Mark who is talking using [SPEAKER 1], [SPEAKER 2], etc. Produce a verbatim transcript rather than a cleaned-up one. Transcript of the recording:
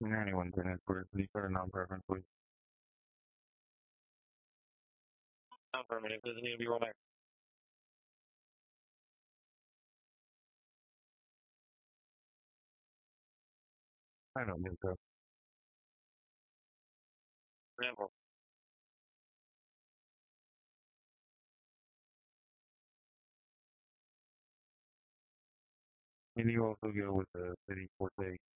[SPEAKER 1] Anyone's in it for you put a non-preference, please. Non-permanent doesn't need to be rolled back. I don't think so. Example. And you also go with the city forte.